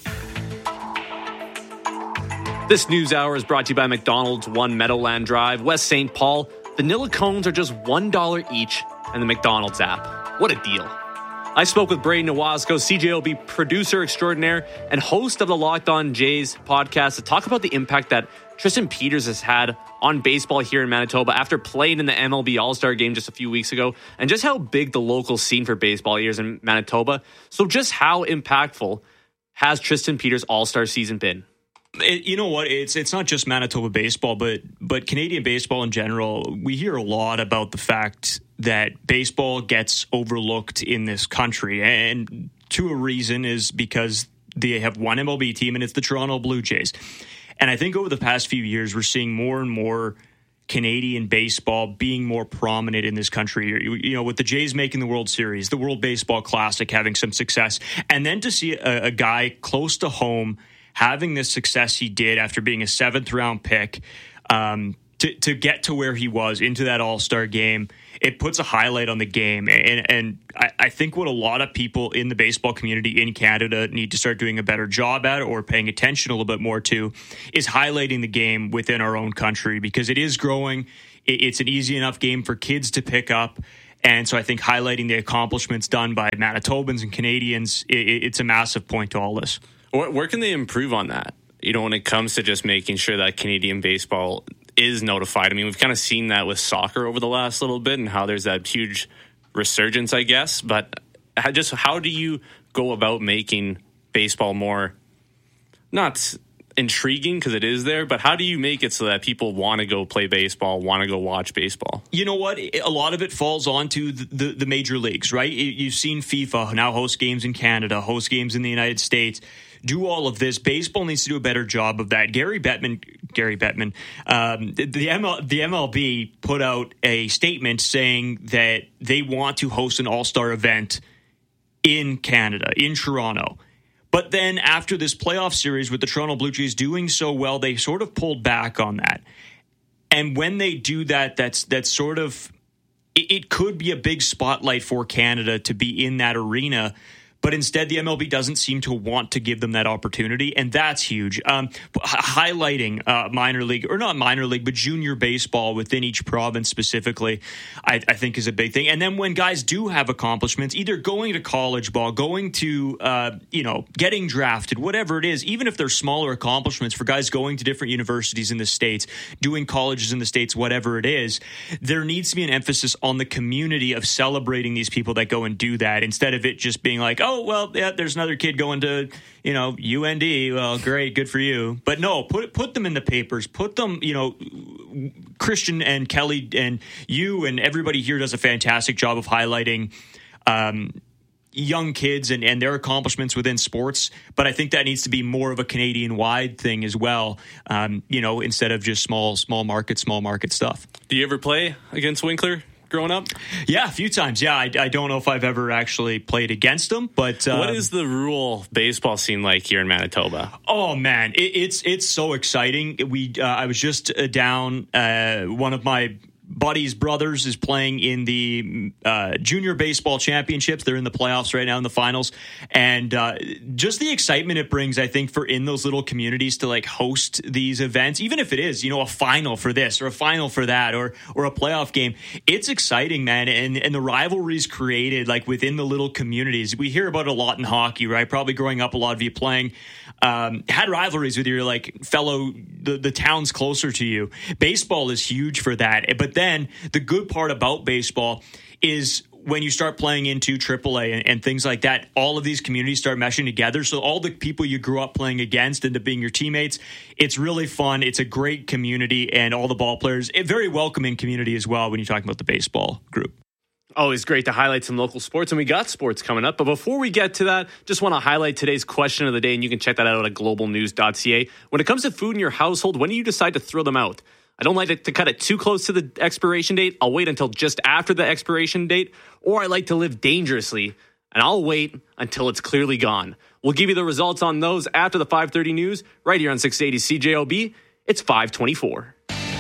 This news hour is brought to you by McDonald's, one Meadowland Drive, West Saint Paul. Vanilla cones are just one dollar each, and the McDonald's app. What a deal. I spoke with Braden Owasco, C J O B producer extraordinaire and host of the Locked On Jays podcast, to talk about the impact that Tristan Peters has had on baseball here in Manitoba after playing in the M L B All-Star game just a few weeks ago, and just how big the local scene for baseball is in Manitoba. So just how impactful has Tristan Peters' All-Star season been? It, you know what? It's it's not just Manitoba baseball, but but Canadian baseball in general. We hear a lot about the fact that baseball gets overlooked in this country, and to a reason is because they have one M L B team, and it's the Toronto Blue Jays. And I think over the past few years, we're seeing more and more Canadian baseball being more prominent in this country. You, you know, with the Jays making the World Series, the World Baseball Classic having some success, and then to see a, a guy close to home having the success he did after being a seventh round pick, um, to, to get to where he was into that All-Star game, it puts a highlight on the game. And, and I, I think what a lot of people in the baseball community in Canada need to start doing a better job at, or paying attention a little bit more to, is highlighting the game within our own country, because it is growing. It's an easy enough game for kids to pick up. And so I think highlighting the accomplishments done by Manitobans and Canadians, it, it's a massive point to all this. Where, where can they improve on that? You know, when it comes to just making sure that Canadian baseball is notified. I mean, we've kind of seen that with soccer over the last little bit and how there's that huge resurgence, I guess. But how, just how do you go about making baseball more, not intriguing because it is there, but how do you make it so that people want to go play baseball, want to go watch baseball? You know what? A lot of it falls onto the, the, the major leagues, right? You've seen FIFA now host games in Canada, host games in the United States, do all of this. Baseball needs to do a better job of that. Gary Bettman, Gary Bettman, um, the M L, the M L B put out a statement saying that they want to host an all-star event in Canada, in Toronto. But then after this playoff series with the Toronto Blue Jays doing so well, they sort of pulled back on that. And when they do that, that's that's sort of, it, it could be a big spotlight for Canada to be in that arena. But instead, the M L B doesn't seem to want to give them that opportunity, and that's huge. Um, highlighting uh, minor league, or not minor league, but junior baseball within each province specifically, I, I think is a big thing. And then when guys do have accomplishments, either going to college ball, going to, uh, you know, getting drafted, whatever it is, even if they're smaller accomplishments for guys going to different universities in the States, doing colleges in the States, whatever it is, there needs to be an emphasis on the community of celebrating these people that go and do that, instead of it just being like, oh, Oh, well, yeah, there's another kid going to, you know, U N D. Well, great, good for you. But no, put put them in the papers. Put them, you know, Christian and Kelly and you and everybody here does a fantastic job of highlighting um, young kids and, and their accomplishments within sports. But I think that needs to be more of a Canadian-wide thing as well, um, you know, instead of just small, small market, small market stuff. Do you ever play against Winkler growing up? Yeah, a few times. Yeah, I, I don't know if I've ever actually played against them, but um, what is the rural baseball scene like here in Manitoba? Oh man, it, it's it's so exciting. We uh, I was just uh, down. Uh, one of my buddy's brothers is playing in the uh, junior baseball championships. They're in the playoffs right now, in the finals. And uh, just the excitement it brings, I think, for in those little communities to like host these events, even if it is, you know, a final for this or a final for that or or a playoff game. It's exciting, man. And, and the rivalries created like within the little communities. We hear about it a lot in hockey, right? Probably growing up, a lot of you playing um, had rivalries with your like fellow, the, the towns closer to you. Baseball is huge for that. But then Then the good part about baseball is when you start playing into triple A and, and things like that, all of these communities start meshing together. So all the people you grew up playing against end up being your teammates. It's really fun. It's a great community, and all the ball players, a very welcoming community as well when you're talking about the baseball group. Always great to highlight some local sports, and we got sports coming up. But before we get to that, just want to highlight today's question of the day, and you can check that out at global news dot c a. When it comes to food in your household, when do you decide to throw them out? I don't like to cut it too close to the expiration date. I'll wait until just after the expiration date, or I like to live dangerously, and I'll wait until it's clearly gone. We'll give you the results on those after the five thirty news, right here on six eighty C J O B. It's five twenty-four.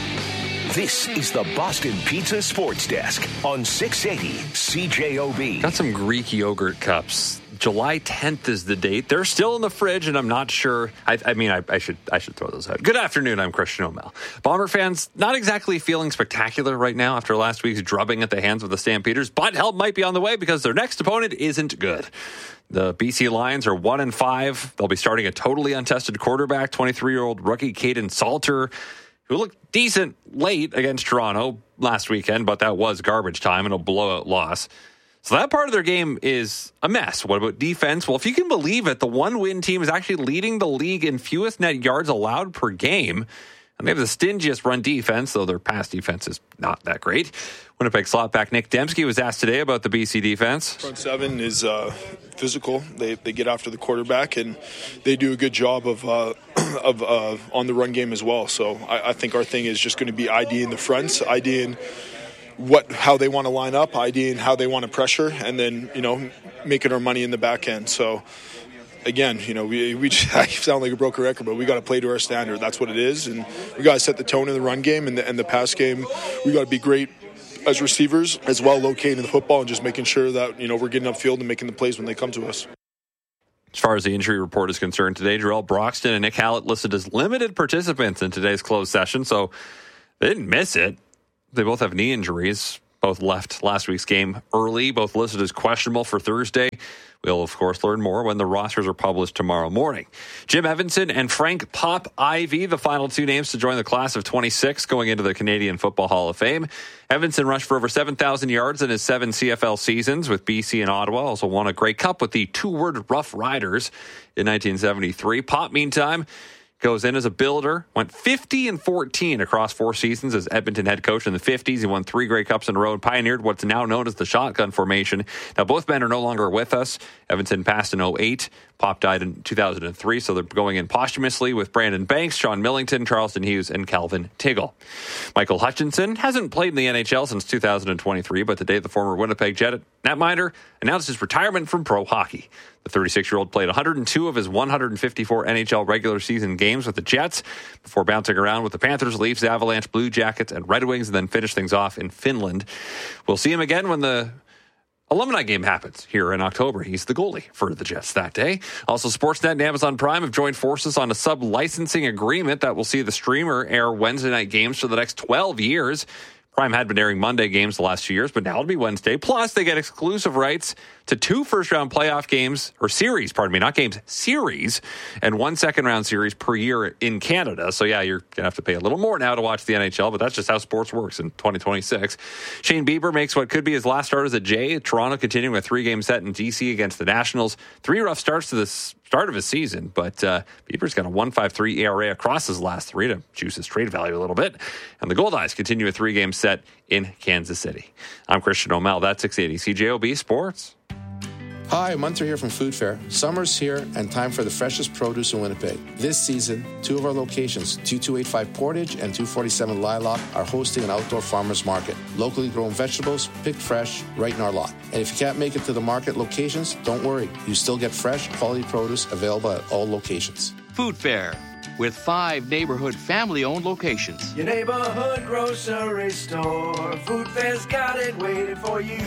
This is the Boston Pizza Sports Desk on six eighty C J O B. Got some Greek yogurt cups. July tenth is the date. They're still in the fridge, and I'm not sure. I, I mean, I, I should I should throw those out. Good afternoon. I'm Christian O'Mell. Bomber fans, not exactly feeling spectacular right now after last week's drubbing at the hands of the Stampeders, but help might be on the way because their next opponent isn't good. The B C Lions are one and five. They'll be starting a totally untested quarterback, twenty-three-year-old rookie Caden Salter, who looked decent late against Toronto last weekend, but that was garbage time and a blowout loss. So that part of their game is a mess. What about defense? Well, if you can believe it, the one-win team is actually leading the league in fewest net yards allowed per game. And they have the stingiest run defense, though their pass defense is not that great. Winnipeg slot back Nick Dembski was asked today about the B C defense. Front seven is uh, physical. They they get after the quarterback, and they do a good job of uh, of uh, on the run game as well. So I, I think our thing is just going to be IDing the fronts, IDing what how they want to line up, IDing how they want to pressure, and then, you know, making our money in the back end. So again, you know, we, we just, I sound like a broken record, but we got to play to our standard. That's what it is, and we got to set the tone in the run game and the, and the pass game. We got to be great as receivers as well, locating the football and just making sure that, you know, we're getting upfield and making the plays when they come to us. As far as the injury report is concerned today, Jarrell Broxton and Nick Hallett listed as limited participants in today's closed session, so they didn't miss it. They both have knee injuries. Both left last week's game early, both listed as questionable for Thursday. We'll, of course, learn more when the rosters are published tomorrow morning. Jim Evanson and Frank Pop Ivy, the final two names to join the class of twenty-six going into the Canadian Football Hall of Fame. Evanson rushed for over seven thousand yards in his seven C F L seasons with B C and Ottawa. Also won a Grey Cup with the two-word Rough Riders in nineteen seventy-three. Pop, meantime, goes in as a builder, went fifty and fourteen across four seasons as Edmonton head coach in the fifties. He won three Grey Cups in a row and pioneered what's now known as the shotgun formation. Now, both men are no longer with us. Evanson passed in oh eight. Pop died in two thousand three, so they're going in posthumously with Brandon Banks, Sean Millington, Charleston Hughes, and Calvin Tiggle. Michael Hutchinson hasn't played in the N H L since two thousand twenty-three, but today the former Winnipeg Jet netminder announced his retirement from pro hockey. The thirty-six-year-old played one hundred two of his one hundred fifty-four N H L regular season games with the Jets before bouncing around with the Panthers, Leafs, Avalanche, Blue Jackets, and Red Wings, and then finished things off in Finland. We'll see him again when the alumni game happens here in October. He's the goalie for the Jets that day. Also, Sportsnet and Amazon Prime have joined forces on a sub-licensing agreement that will see the streamer air Wednesday night games for the next twelve years. Prime had been airing Monday games the last two years, but now it'll be Wednesday. Plus, they get exclusive rights to two first-round playoff games, or series, pardon me, not games, series, and one second-round series per year in Canada. So, yeah, you're going to have to pay a little more now to watch the N H L, but that's just how sports works in twenty twenty-six. Shane Bieber makes what could be his last start as a J. Toronto continuing a three-game set in D C against the Nationals. Three rough starts to this start of his season, but uh, Bieber's got a one point five three E R A across his last three to juice his trade value a little bit. And the Goldeyes continue a three-game set in Kansas City. I'm Christian O'Mell. That's six eighty C J O B Sports. Hi, Munter here from Food Fair. Summer's here and time for the freshest produce in Winnipeg. This season, two of our locations, two two eight five Portage and two forty-seven Lilac, are hosting an outdoor farmers market. Locally grown vegetables, picked fresh, right in our lot. And if you can't make it to the market locations, don't worry. You still get fresh, quality produce available at all locations. Food Fair, with five neighborhood family-owned locations. Your neighborhood grocery store. Food Fair's got it waiting for you.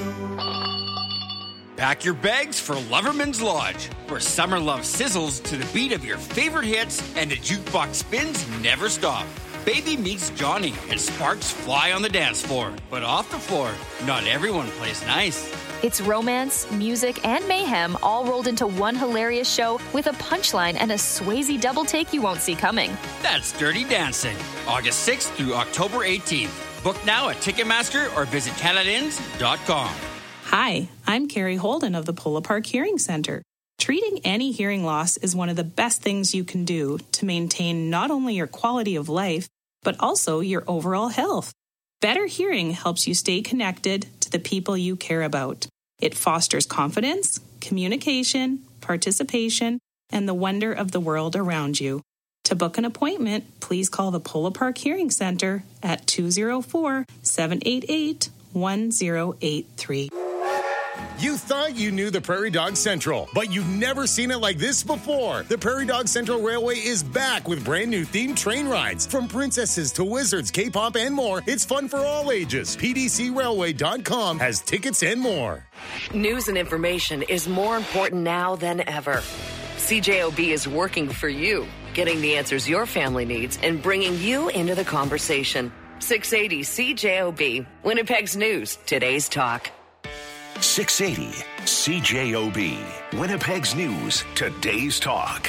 Pack your bags for Loverman's Lodge, where summer love sizzles to the beat of your favorite hits and the jukebox spins never stop. Baby meets Johnny and sparks fly on the dance floor. But off the floor, not everyone plays nice. It's romance, music, and mayhem all rolled into one hilarious show with a punchline and a Swayze double take you won't see coming. That's Dirty Dancing, August sixth through October eighteenth. Book now at Ticketmaster or visit Canada Inns dot com. Hi, I'm Carrie Holden of the Polo Park Hearing Center. Treating any hearing loss is one of the best things you can do to maintain not only your quality of life, but also your overall health. Better hearing helps you stay connected to the people you care about. It fosters confidence, communication, participation, and the wonder of the world around you. To book an appointment, please call the Polo Park Hearing Center at two oh four, seven eight eight, one oh eight three. You thought you knew the Prairie Dog Central, but you've never seen it like this before. The Prairie Dog Central Railway is back with brand new themed train rides. From princesses to wizards, K-pop, and more, it's fun for all ages. P D C railway dot com has tickets and more. News and information is more important now than ever. C J O B is working for you, getting the answers your family needs and bringing you into the conversation. six eighty C J O B, Winnipeg's news, today's talk. six eighty C J O B, Winnipeg's news, today's talk.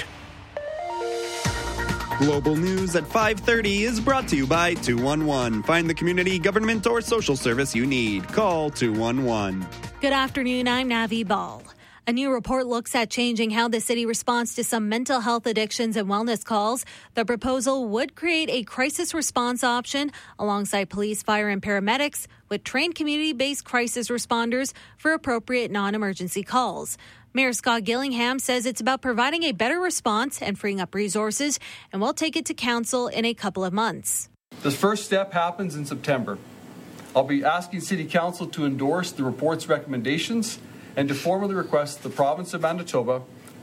Global News at five thirty is brought to you by two one one. Find the community, government, or social service you need. Call two one one. Good afternoon, I'm Navi Ball. A new report looks at changing how the city responds to some mental health addictions and wellness calls. The proposal would create a crisis response option alongside police, fire, and paramedics with trained community-based crisis responders for appropriate non-emergency calls. Mayor Scott Gillingham says it's about providing a better response and freeing up resources, and will take it to council in a couple of months. The first step happens in September. I'll be asking City Council to endorse the report's recommendations and to formally request the province of Manitoba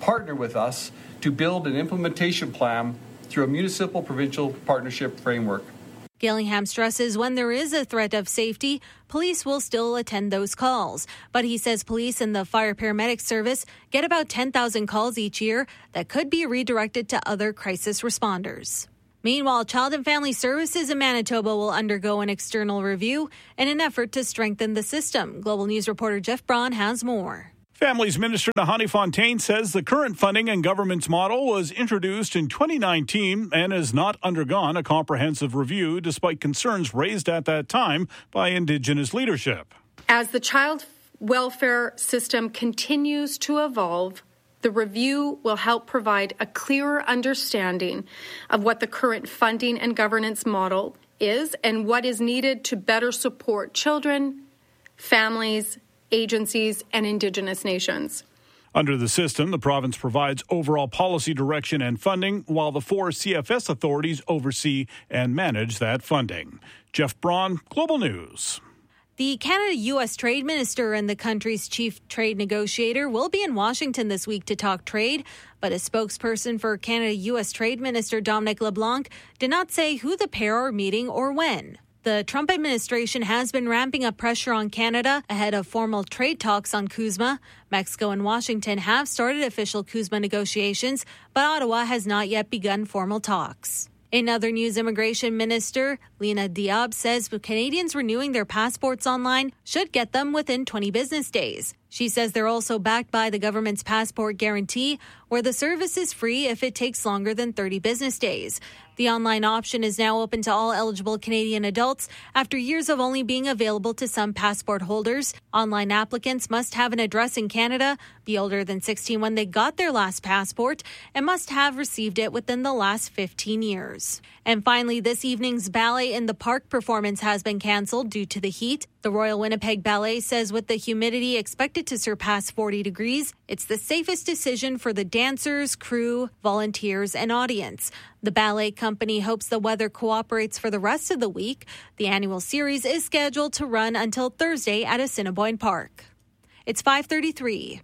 partner with us to build an implementation plan through a municipal-provincial partnership framework. Gillingham stresses when there is a threat of safety, police will still attend those calls. But he says police and the fire paramedic service get about ten thousand calls each year that could be redirected to other crisis responders. Meanwhile, Child and Family Services in Manitoba will undergo an external review in an effort to strengthen the system. Global News reporter Jeff Braun has more. Families Minister Nahani Fontaine says the current funding and government's model was introduced in twenty nineteen and has not undergone a comprehensive review despite concerns raised at that time by Indigenous leadership. As the child welfare system continues to evolve, the review will help provide a clearer understanding of what the current funding and governance model is and what is needed to better support children, families, agencies, and Indigenous nations. Under the system, the province provides overall policy direction and funding, while the four C F S authorities oversee and manage that funding. Jeff Braun, Global News. The Canada-U S trade minister and the country's chief trade negotiator will be in Washington this week to talk trade, but a spokesperson for Canada-U S trade minister Dominic LeBlanc did not say who the pair are meeting or when. The Trump administration has been ramping up pressure on Canada ahead of formal trade talks on CUSMA. Mexico and Washington have started official CUSMA negotiations, but Ottawa has not yet begun formal talks. In other news, Immigration Minister Lena Diab says Canadians renewing their passports online should get them within twenty business days. She says they're also backed by the government's passport guarantee, where the service is free if it takes longer than thirty business days. The online option is now open to all eligible Canadian adults after years of only being available to some passport holders. Online applicants must have an address in Canada, be older than sixteen when they got their last passport, and must have received it within the last fifteen years. And finally, this evening's Ballet in the Park performance has been cancelled due to the heat. The Royal Winnipeg Ballet says with the humidity expected to surpass forty degrees, it's the safest decision for the dancers, crew, volunteers, and audience. The ballet company hopes the weather cooperates for the rest of the week. The annual series is scheduled to run until Thursday at Assiniboine Park. It's five thirty-three.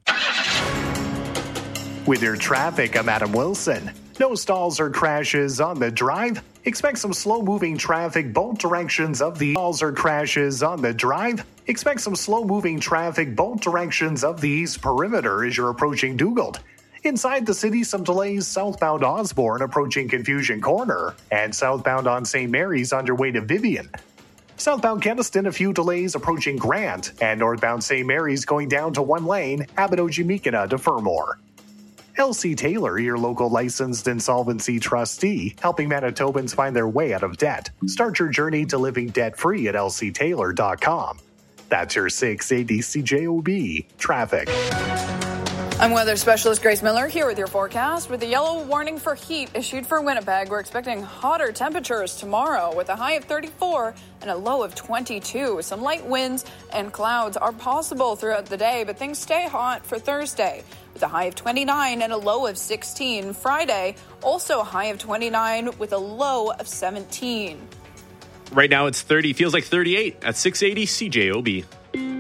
With your traffic, I'm Adam Wilson. No stalls or crashes on the drive. Expect some slow-moving traffic both directions of the stalls or crashes on the drive. Expect some slow-moving traffic both directions of the east perimeter as you're approaching Dugald. Inside the city, some delays southbound Osborne approaching Confusion Corner and southbound on Saint Mary's on your way to Vivian. Southbound Keniston, a few delays approaching Grant, and northbound Saint Mary's going down to one lane, Abinogi-Meekina to Fermor. L C Taylor, your local licensed insolvency trustee, helping Manitobans find their way out of debt. Start your journey to living debt-free at L C Taylor dot com. That's your six eighty C J O B traffic. I'm weather specialist Grace Miller here with your forecast. With the yellow warning for heat issued for Winnipeg, we're expecting hotter temperatures tomorrow with a high of thirty-four and a low of twenty-two. Some light winds and clouds are possible throughout the day, but things stay hot for Thursday with a high of twenty-nine and a low of sixteen. Friday, also a high of twenty-nine with a low of seventeen. Right now it's thirty, feels like thirty-eight at six eighty C J O B.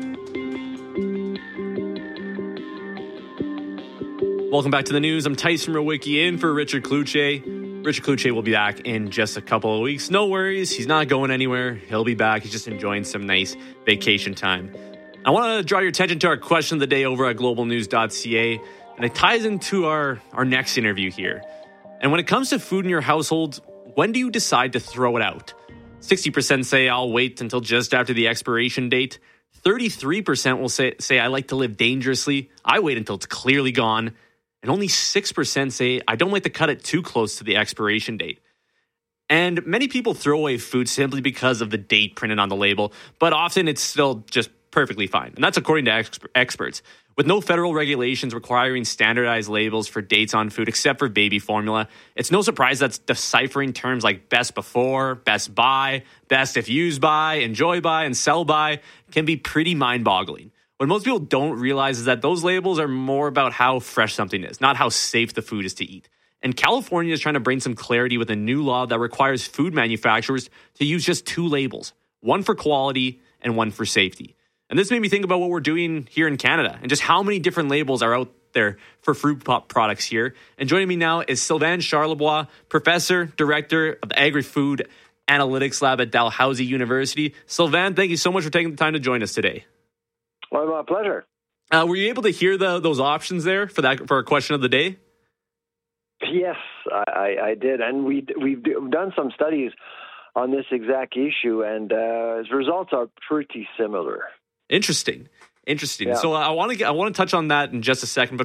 Welcome back to the news. I'm Tyson Rowicki in for Richard Kluche. Richard Kluche will be back in just a couple of weeks. No worries. He's not going anywhere. He'll be back. He's just enjoying some nice vacation time. I want to draw your attention to our question of the day over at global news dot c a, and it ties into our, our next interview here. And when it comes to food in your household, when do you decide to throw it out? sixty percent say I'll wait until just after the expiration date. thirty-three percent will say, say I like to live dangerously. I wait until it's clearly gone. And only six percent say, I don't like to cut it too close to the expiration date. And many people throw away food simply because of the date printed on the label, but often it's still just perfectly fine. And that's according to ex- experts. With no federal regulations requiring standardized labels for dates on food except for baby formula, it's no surprise that deciphering terms like best before, best by, best if used by, enjoy by, and sell by can be pretty mind-boggling. What most people don't realize is that those labels are more about how fresh something is, not how safe the food is to eat. And California is trying to bring some clarity with a new law that requires food manufacturers to use just two labels, one for quality and one for safety. And this made me think about what we're doing here in Canada and just how many different labels are out there for fruit pop products here. And joining me now is Sylvain Charlebois, Professor, Director of the Agri-Food Analytics Lab at Dalhousie University. Sylvain, thank you so much for taking the time to join us today. Well, my pleasure. Uh, were you able to hear the, those options there for that for our question of the day? Yes, I, I did, and we we've done some studies on this exact issue, and uh, his results are pretty similar. Interesting, interesting. Yeah. So I want to get I want to touch on that in just a second, but